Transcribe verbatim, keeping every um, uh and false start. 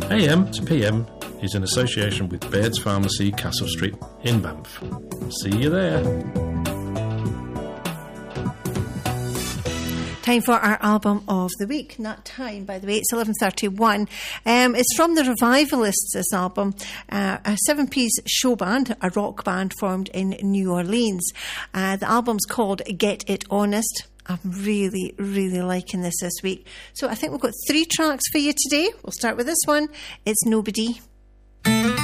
A M to P M is in association with Baird's Pharmacy, Castle Street in Banff. See you there. Time for our album of the week. Not time, by the way. It's eleven thirty-one. Um, it's from the Revivalists, this album. Uh, a seven-piece show band, a rock band formed in New Orleans. Uh, the album's called Get It Honest. I'm really, really liking this this week. So I think we've got three tracks for you today. We'll start with this one. It's Nobody.